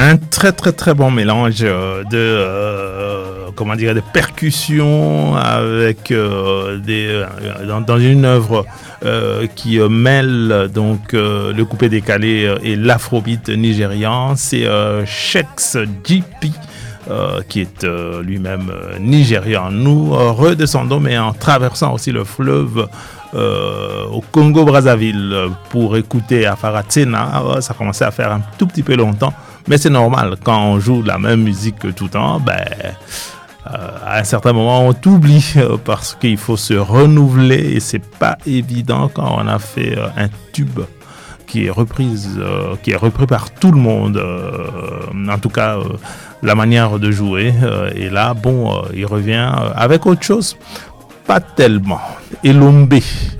un très très très bon mélange comment dire, des percussions avec dans une œuvre qui mêle donc le coupé décalé et l'afrobeat nigérian. C'est Shex GP. Qui est lui-même nigérian. Nous redescendons, mais en traversant aussi le fleuve au Congo-Brazzaville pour écouter Afara Tsena. Ça commençait à faire un tout petit peu longtemps, mais c'est normal. Quand on joue la même musique tout le temps, à un certain moment, on t'oublie parce qu'il faut se renouveler et c'est pas évident quand on a fait un tube qui est repris par tout le monde. En tout cas, la manière de jouer. Et là, il revient avec autre chose. Pas tellement. Elombe,